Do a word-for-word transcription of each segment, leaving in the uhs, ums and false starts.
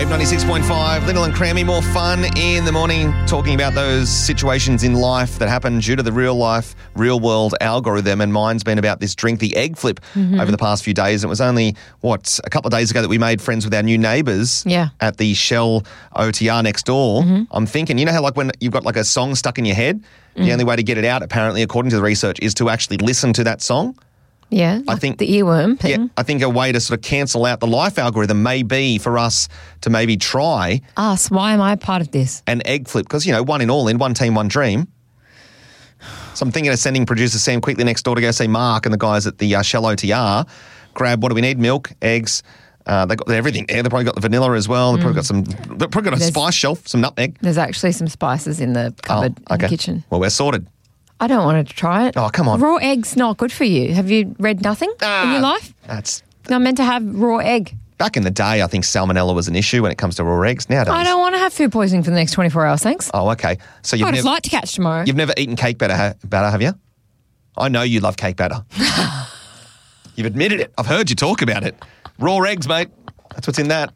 Wave ninety-six point five, Little and Crammy, more fun in the morning, talking about those situations in life that happen due to the real life, real world algorithm. And mine's been about this drink the egg flip mm-hmm. over the past few days. It was only, what, a couple of days ago that we made friends with our new neighbours yeah. at the Shell O T R next door. Mm-hmm. I'm thinking, you know how like when you've got like a song stuck in your head, mm. the only way to get it out, apparently, according to the research, is to actually listen to that song? Yeah, I think the earworm thing. Yeah, I think a way to sort of cancel out the life algorithm may be for us to maybe try us. Why am I part of this? An egg flip, because, you know, one in all in, one team, one dream. So I'm thinking of sending producer Sam quickly next door to go see Mark and the guys at the uh, Shell O T R. Grab, what do we need? Milk, eggs. Uh, they've got everything there. They've probably got the vanilla as well. They've probably got some, they've probably got a There's- spice shelf, some nutmeg. There's actually some spices in the cupboard Oh, in okay. the kitchen. Well, we're sorted. I don't want to try it. Oh, come on. Raw egg's not good for you. Have you read nothing Ah, in your life? That's I'm meant to have raw egg. back in the day. I think salmonella was an issue when it comes to raw eggs. Nowadays, I don't want to have food poisoning for the next twenty-four hours, thanks. Oh, okay. So you've I'd never like to catch tomorrow. you've never eaten cake batter, ha- batter, have you? I know you love cake batter. You've admitted it. I've heard you talk about it. Raw eggs, mate. That's what's in that.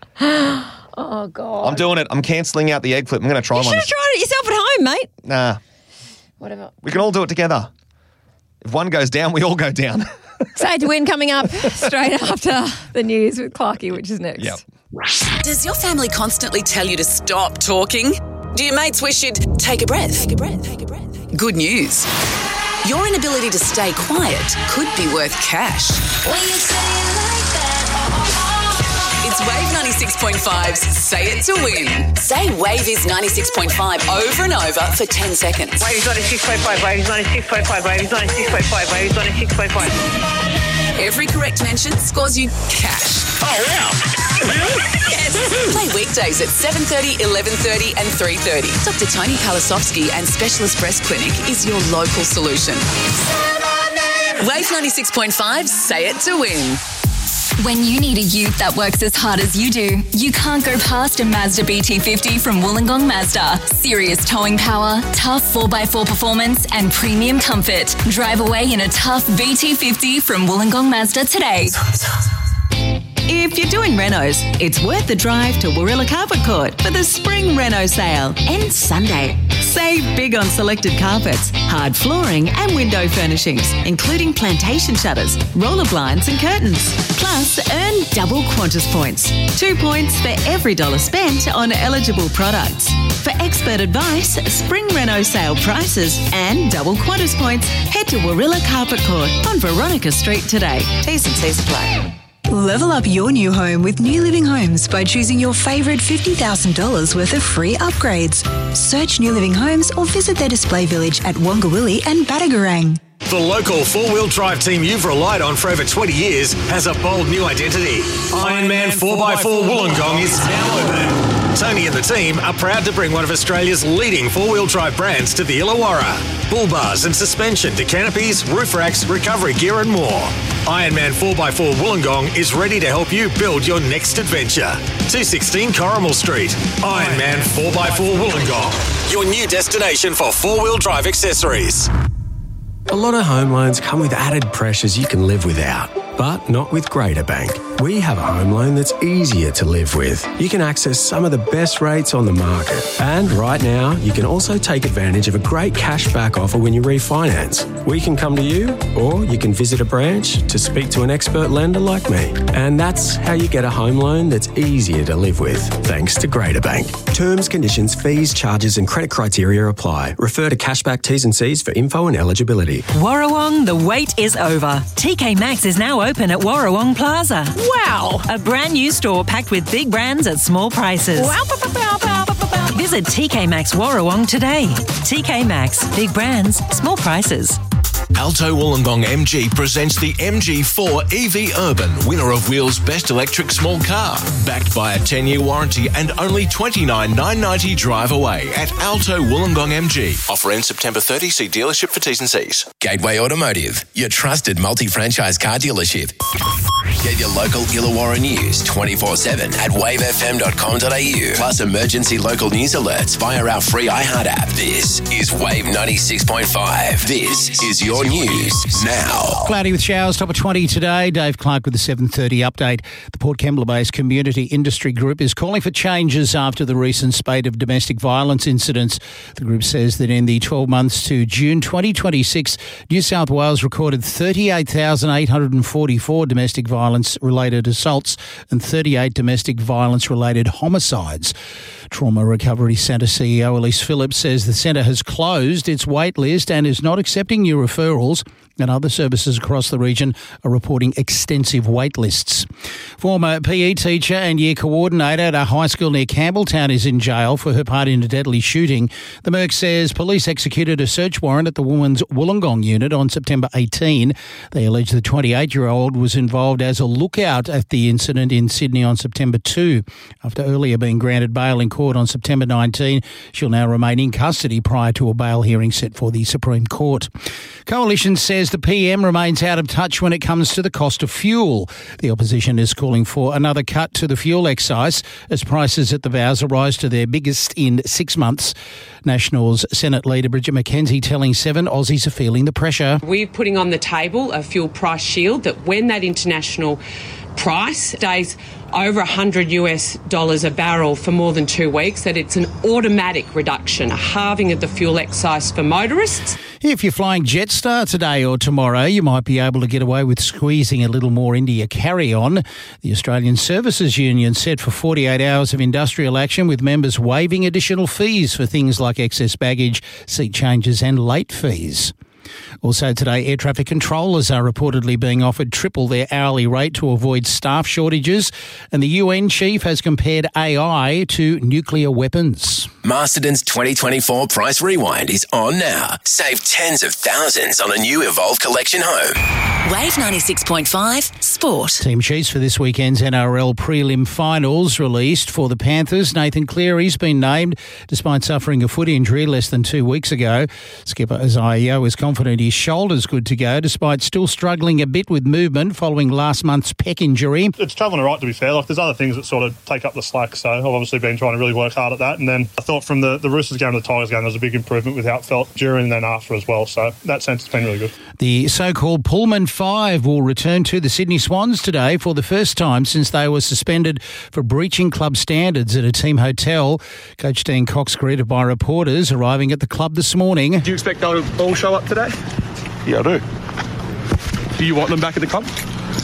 Oh, God. I'm doing it. I'm cancelling out the egg flip. I'm going to try You one. should have tried it yourself at home, mate. Nah. Whatever. We can all do it together. If one goes down, we all go down. Say to win coming up straight after the news with Clarky, which is next. Yep. Does your family constantly tell you to stop talking? Do your mates wish you'd take a breath? Take a breath. Take a breath. Good news. Your inability to stay quiet could be worth cash. When you say it like that. It's Wave ninety-six point five's Say It to Win. Say Wave is ninety-six point five over and over for ten seconds. Wave is ninety-six point five, Wave is ninety-six point five, Wave is ninety-six point five, Wave is ninety-six point five. Every correct mention scores you cash. Oh, wow. Yes. Play weekdays at seven thirty, eleven thirty and three thirty. Doctor Tony Palasovsky and Specialist Breast Clinic is your local solution. Wave ninety-six point five, Say It to Win. When you need a ute that works as hard as you do, you can't go past a Mazda B T fifty from Wollongong Mazda. Serious towing power, tough four by four performance and premium comfort. Drive away in a tough B T fifty from Wollongong Mazda today. If you're doing renos, it's worth the drive to Warilla Carpet Court for the Spring Reno Sale. Ends Sunday. Save big on selected carpets, hard flooring and window furnishings, including plantation shutters, roller blinds and curtains. Plus, earn double Qantas points. Two points for every dollar spent on eligible products. For expert advice, Spring Reno Sale prices and double Qantas points, head to Warilla Carpet Court on Veronica Street today. T's and C's apply. Level up your new home with New Living Homes by choosing your favourite fifty thousand dollars worth of free upgrades. Search New Living Homes or visit their display village at Wongawilli and Batagarang. The local four-wheel drive team you've relied on for over twenty years has a bold new identity. Ironman four by four Wollongong is now open. Tony and the team are proud to bring one of Australia's leading four-wheel drive brands to the Illawarra. Bull bars and suspension to canopies, roof racks, recovery gear and more. Ironman four by four Wollongong is ready to help you build your next adventure. two sixteen Corrimal Street. Ironman four by four Wollongong. Your new destination for four-wheel drive accessories. A lot of home loans come with added pressures you can live without, but not with Greater Bank. We have a home loan that's easier to live with. You can access some of the best rates on the market. And right now, you can also take advantage of a great cashback offer when you refinance. We can come to you, or you can visit a branch to speak to an expert lender like me. And that's how you get a home loan that's easier to live with, thanks to Greater Bank. Terms, conditions, fees, charges and credit criteria apply. Refer to cashback T's and C's for info and eligibility. Warrawong, the wait is over. T K Maxx is now open at Warrawong Plaza. Wow! A brand new store packed with big brands at small prices. Wow! Visit T K Maxx Warrawong today. T K Maxx, big brands, small prices. Alto Wollongong M G presents the M G four E V Urban, winner of Wheel's Best Electric Small Car. Backed by a ten-year warranty and only twenty-nine thousand nine hundred ninety drive away at Alto Wollongong M G. Offer ends September thirtieth. See dealership for T's and C's. Gateway Automotive, your trusted multi-franchise car dealership. Get your local Illawarra news twenty-four seven at wave f m dot com dot a u. Plus emergency local news alerts via our free iHeart app. This is Wave ninety-six point five. This is your News now. Cloudy with showers, top of twenty today. Dave Clark with the seven thirty update. The Port Kembla-based Community Industry Group is calling for changes after the recent spate of domestic violence incidents. The group says that in the twelve months to June twenty twenty-six, New South Wales recorded thirty-eight thousand eight hundred forty-four domestic violence-related assaults and thirty-eight domestic violence-related homicides. Trauma Recovery Centre C E O Elise Phillips says the centre has closed its wait list and is not accepting new referrals, and other services across the region are reporting extensive wait lists. Former P E teacher and year coordinator at a high school near Campbelltown is in jail for her part in a deadly shooting. The Merc says police executed a search warrant at the woman's Wollongong unit on September eighteenth. They allege the twenty-eight-year-old was involved as a lookout at the incident in Sydney on September second. After earlier being granted bail in court on September nineteenth, she'll now remain in custody prior to a bail hearing set for the Supreme Court. Coalition says the P M remains out of touch when it comes to the cost of fuel. The opposition is calling for another cut to the fuel excise as prices at the Bowser rise to their biggest in six months. Nationals Senate Leader Bridget McKenzie telling Seven Aussies are feeling the pressure. We're putting on the table a fuel price shield that when that international price stays over one hundred US dollars a barrel for more than two weeks, that it's an automatic reduction, a halving of the fuel excise for motorists. If you're flying Jetstar today or tomorrow, you might be able to get away with squeezing a little more into your carry-on. The Australian Services Union set for forty-eight hours of industrial action, with members waiving additional fees for things like excess baggage, seat changes and late fees. Also today, air traffic controllers are reportedly being offered triple their hourly rate to avoid staff shortages, and the U N chief has compared A I to nuclear weapons. Masterton's twenty twenty-four Price Rewind is on now. Save tens of thousands on a new Evolve Collection home. Wave ninety-six point five Sport. Team sheets for this weekend's N R L prelim finals released for the Panthers. Nathan Cleary's been named despite suffering a foot injury less than two weeks ago. Skipper Isaiah is confident his shoulder's good to go despite still struggling a bit with movement following last month's pec injury. It's travelling all right, to be fair. Like, there's other things that sort of take up the slack, so I've obviously been trying to really work hard at that. And then I thought from the, the Roosters game to the Tigers game, there was a big improvement with how it felt during and then after as well. So that sense has been really good. The so-called Pullman Five will return to the Sydney Swans today for the first time since they were suspended for breaching club standards at a team hotel. Coach Dan Cox greeted by reporters arriving at the club this morning. Do you expect they'll all show up today? Yeah, I do. Do you want them back at the club?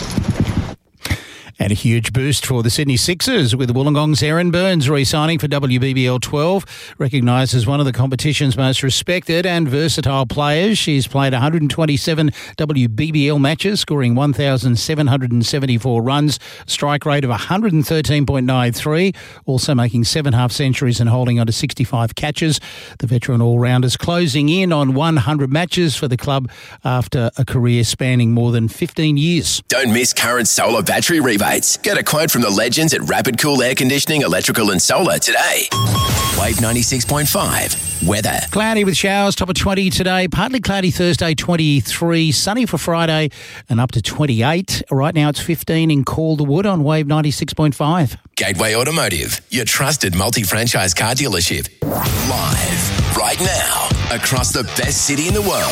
And a huge boost for the Sydney Sixers, with Wollongong's Erin Burns re-signing for W B B L twelve. Recognised as one of the competition's most respected and versatile players, she's played one hundred twenty-seven W B B L matches, scoring one thousand seven hundred seventy-four runs, strike rate of one hundred thirteen point nine three, also making seven half-centuries and holding on to sixty-five catches. The veteran all-rounder's closing in on one hundred matches for the club after a career spanning more than fifteen years. Don't miss current solar battery rebates. Get a quote from the legends at Rapid Cool Air Conditioning, Electrical and Solar today. Wave ninety-six point five. Weather. Cloudy with showers, top of twenty today. Partly cloudy Thursday, twenty-three. Sunny for Friday and up to twenty-eight. Right now it's fifteen in Calderwood on Wave ninety-six point five. Gateway Automotive, your trusted multi-franchise car dealership. Live right now across the best city in the world.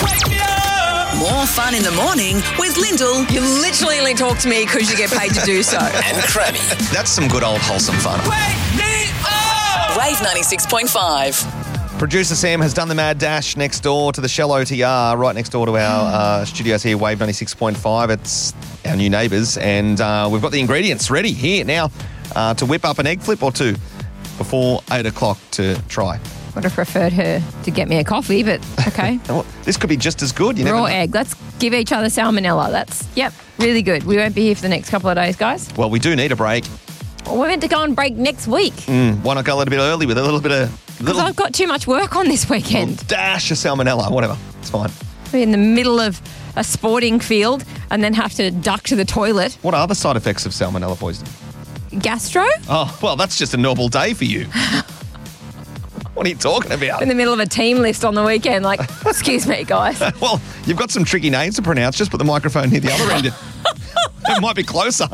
More fun in the morning with Lyndall. You literally only talk to me because you get paid to do so. And Crammy. That's some good old wholesome fun. Wake me up! Wave ninety-six point five. Producer Sam has done the mad dash next door to the Shell O T R, right next door to our uh, studios here, Wave ninety-six point five. It's our new neighbours, and uh, we've got the ingredients ready here now uh, to whip up an egg flip or two before eight o'clock to try. Would have preferred her to get me a coffee, but okay. Well, this could be just as good. You never Raw know. egg. Let's give each other salmonella. That's, yep, really good. We won't be here for the next couple of days, guys. Well, we do need a break. Well, we're meant to go on break next week. Mm, why not go a little bit early with a little bit of... Because Little, I've got too much work on this weekend. dash of salmonella, whatever. It's fine. We're in the middle of a sporting field and then have to duck to the toilet. What are the side effects of salmonella poisoning? Gastro? Oh, well, that's just a normal day for you. What are you talking about? In the middle of a team list on the weekend, like, excuse me, guys. Well, you've got some tricky names to pronounce. Just put the microphone near the other end. It might be closer.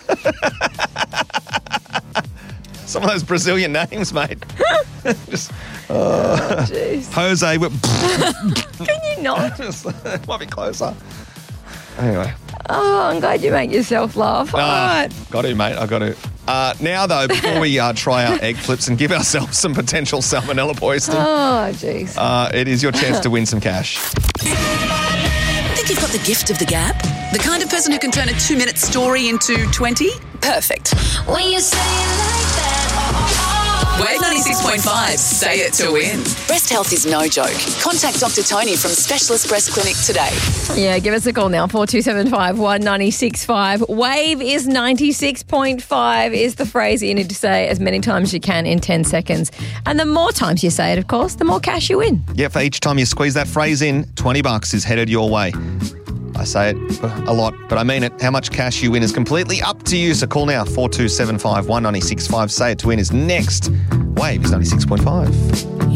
Some of those Brazilian names, mate. Just, uh, oh, jeez. Jose. Can you not. It might be closer. Anyway. Oh, I'm glad you make yourself laugh. All Uh, right. Got to, mate. I got to. Uh, now, though, before we uh, try our egg flips and give ourselves some potential salmonella poisoning, Oh, jeez. uh, it is your chance to win some cash. Think you've got the gift of the gab? The kind of person who can turn a two-minute story into twenty? Perfect. When you say it like that. Wave ninety-six point five. Say it to win. Breast health is no joke. Contact Doctor Tony from Specialist Breast Clinic today. Yeah, give us a call now, four two seven five, one nine six five. Wave is ninety-six point five is the phrase you need to say as many times as you can in ten seconds. And the more times you say it, of course, the more cash you win. Yeah, for each time you squeeze that phrase in, twenty bucks is headed your way. I say it a lot, but I mean it. How much cash you win is completely up to you. So call now, four two seven five, one nine six five. Say it to win is next. Wave is ninety-six point five.